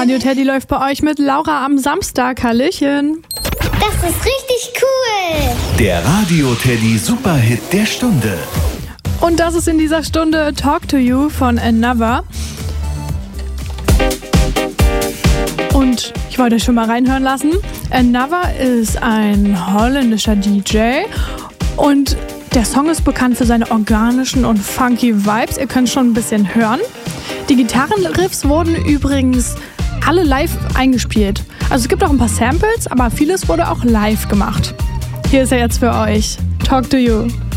Radio Teddy läuft bei euch mit Laura am Samstag. Hallöchen. Das ist richtig cool. Der Radio Teddy Superhit der Stunde. Und das ist in dieser Stunde Talk to You von Another. Und ich wollte euch schon mal reinhören lassen. Another ist ein holländischer DJ und der Song ist bekannt für seine organischen und funky Vibes. Ihr könnt schon ein bisschen hören. Die Gitarrenriffs wurden übrigens alle live eingespielt. Also es gibt auch ein paar Samples, aber vieles wurde auch live gemacht. Hier ist er jetzt für euch. Talk to You.